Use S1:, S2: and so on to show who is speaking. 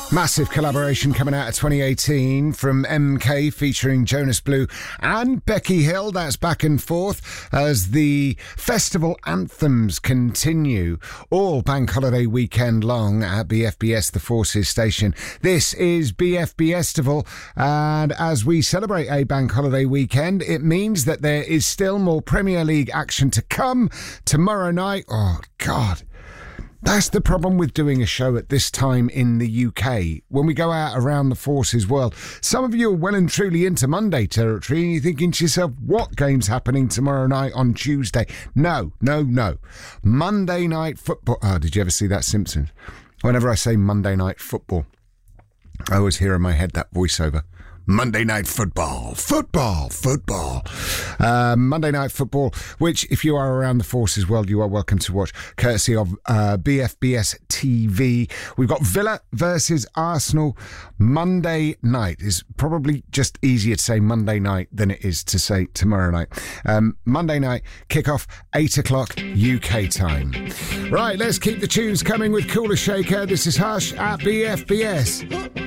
S1: Massive collaboration coming out of 2018 from MK featuring Jonas Blue and Becky Hill. That's back and forth as the festival anthems continue all bank holiday weekend long at BFBS, the Forces station. This is BFBestival, and as we celebrate a bank holiday weekend, it means that there is still more Premier League action to come tomorrow night. Oh, God. That's the problem with doing a show at this time in the UK. When we go out around the Forces world, some of you are well and truly into Monday territory and you're thinking to yourself, what game's happening tomorrow night on Tuesday? No. Monday night football. Oh, did you ever see that Simpsons? Whenever I say Monday night football, I always hear in my head that voiceover. Monday Night Football. Monday Night Football, which, if you are around the Forces world, you are welcome to watch, courtesy of BFBS TV. We've got Villa versus Arsenal Monday night. It's probably just easier to say Monday night than it is to say tomorrow night. Monday night, kickoff, 8 o'clock UK time. Right, let's keep the tunes coming with Cooler Shaker. This is Hush at BFBS.